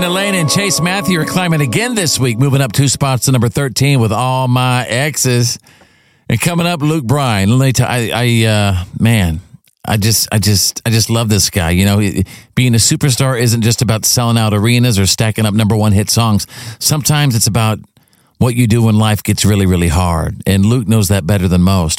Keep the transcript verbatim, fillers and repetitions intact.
Brenda Lane and Chase Matthew are climbing again this week, moving up two spots to number thirteen with All My Exes. And coming up, Luke Bryan. Let me tell I, I uh, man, I just, I just, I just love this guy. You know, being a superstar isn't just about selling out arenas or stacking up number one hit songs. Sometimes it's about what you do when life gets really, really hard. And Luke knows that better than most.